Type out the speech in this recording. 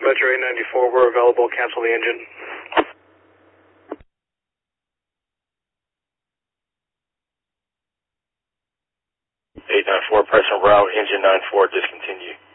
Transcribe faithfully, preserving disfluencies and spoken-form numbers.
Metro eight ninety-four, we're available. Cancel the engine. eight nine four, press and route, engine nine four, discontinue.